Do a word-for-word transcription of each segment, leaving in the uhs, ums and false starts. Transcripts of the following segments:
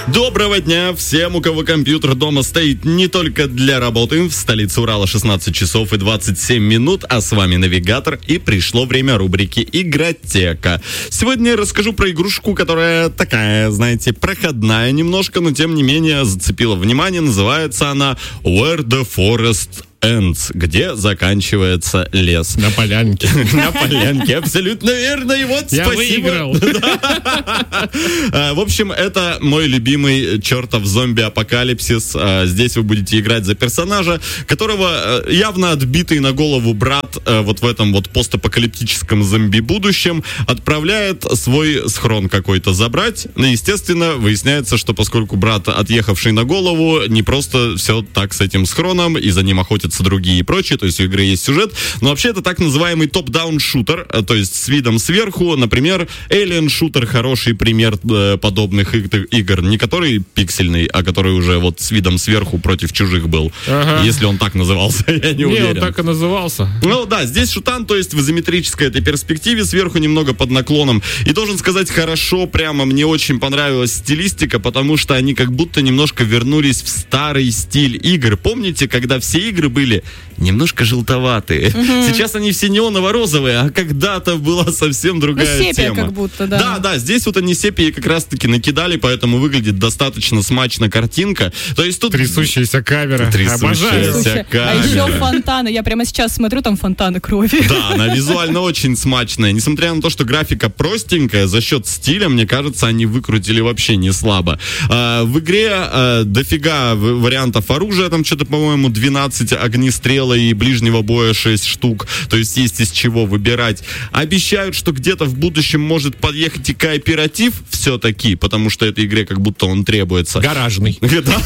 Доброго дня всем, у кого компьютер дома стоит не только для работы. В столице Урала шестнадцать часов и двадцать семь минут, а с вами Навигатор, и пришло время рубрики «Игротека». Сегодня я расскажу про игрушку, которая такая, знаете, проходная немножко, но тем не менее зацепила внимание. Называется она «Where the Forest Ends», где заканчивается лес. На полянке. На полянке, абсолютно верно. И вот, я спасибо. выиграл. В общем, это мой любимый чертов зомби-апокалипсис. Здесь вы будете играть за персонажа, которого явно отбитый на голову брат вот в этом вот постапокалиптическом зомби-будущем отправляет свой схрон какой-то забрать. Ну, естественно, выясняется, что поскольку брат, отъехавший на голову, не просто все так с этим схроном, и за ним охотятся другие и прочее, то есть у игры есть сюжет, но вообще это так называемый топ-даун-шутер, то есть с видом сверху, например, Alien Shooter, хороший пример э, подобных игр, не который пиксельный, а который уже вот с видом сверху против чужих был, ага. Если он так назывался, я не, не уверен. Не, он так и назывался. Ну да, здесь шутан, то есть в изометрической этой перспективе, сверху немного под наклоном, и должен сказать, хорошо, прямо мне очень понравилась стилистика, потому что они как будто немножко вернулись в старый стиль игр. Помните, когда все игры были немножко желтоватые. Угу. Сейчас они все неоново-розовые, а когда-то была совсем другая ну, сепия тема. Как будто, да. Да, да, здесь вот они сепии как раз-таки накидали, поэтому выглядит достаточно смачно картинка. То есть тут... Трясущаяся камера. Трясущаяся камера. А еще фонтаны. Я прямо сейчас смотрю, там фонтаны крови. Да, она визуально очень смачная. Несмотря на то, что графика простенькая, за счет стиля, мне кажется, они выкрутили вообще не слабо. А, в игре а, дофига вариантов оружия, там что-то, по-моему, двенадцать огнестрела и ближнего боя шесть штук, то есть есть из чего выбирать. Обещают, что где-то в будущем может подъехать и кооператив все-таки, потому что этой игре как будто он требуется. Гаражный.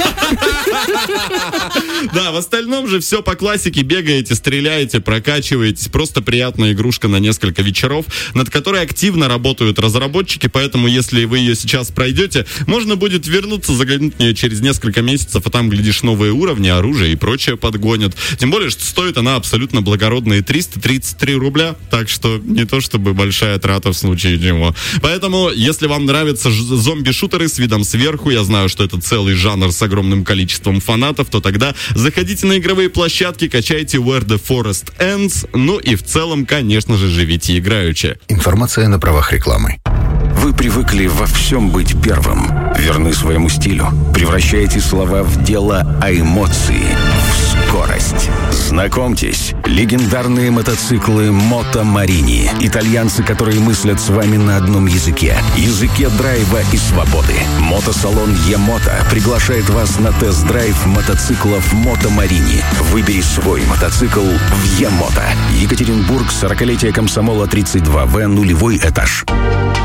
Да, в остальном же все по классике. Бегаете, стреляете, прокачиваетесь. Просто приятная игрушка на несколько вечеров, над которой активно работают разработчики, поэтому если вы ее сейчас пройдете, можно будет вернуться, заглянуть в нее через несколько месяцев, а там, глядишь, новые уровни, оружие и прочее подгонят. Тем более, что стоит она абсолютно благородные триста тридцать три рубля, так что не то чтобы большая трата в случае чего. Поэтому, если вам нравятся зомби-шутеры с видом сверху, я знаю, что это целый жанр с огромным количеством фанатов, то тогда заходите на игровые площадки, качайте Where the Forest Ends, ну и в целом, конечно же, живите играючи. Информация на правах рекламы. Вы привыкли во всем быть первым, верны своему стилю, превращаете слова в дело, а эмоции в скорость. Знакомьтесь, легендарные мотоциклы Moto Marini. Итальянцы, которые мыслят с вами на одном языке. Языке драйва и свободы. Мотосалон Емото приглашает вас на тест-драйв мотоциклов Moto Marini. Выбери свой мотоцикл в Емото. Екатеринбург, сорокалетие комсомола тридцать два вэ, нулевой этаж.